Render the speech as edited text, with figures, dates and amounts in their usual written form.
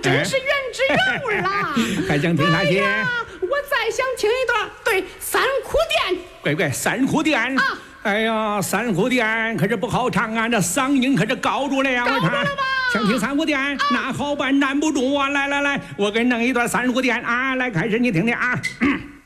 真是原汁原味啦！ 还想听哪些？ 哎呀，我再想听一段对三苦店。 乖，三苦店啊！ 哎呀，三苦店可是不好唱啊，这嗓音可是高住了呀！ 高住了吧？ 想听三苦店，那好办，难不住啊！来，我给你弄一段三苦店啊！来，开始你听听啊。